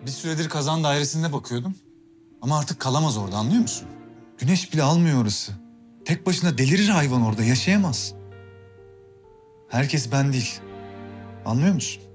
Bir süredir kazan dairesinde bakıyordum. Ama artık kalamaz orada, anlıyor musun? Güneş bile almıyor orası. Tek başına delirir hayvan orada, yaşayamaz. Herkes ben değil. Anlıyor musun?